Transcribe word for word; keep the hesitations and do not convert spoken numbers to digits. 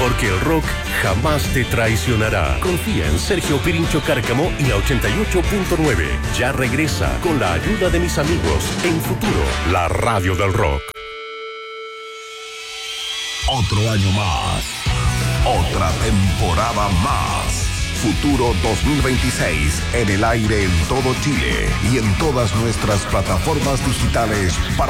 porque el rock jamás te traicionará. Confía en Sergio Pirincho Cárcamo y la ochenta y ocho punto nueve. Ya regresa con la ayuda de mis amigos en Futuro, la radio del rock. Otro año más. Otra temporada más. Futuro dos mil veintiséis en el aire en todo Chile y en todas nuestras plataformas digitales para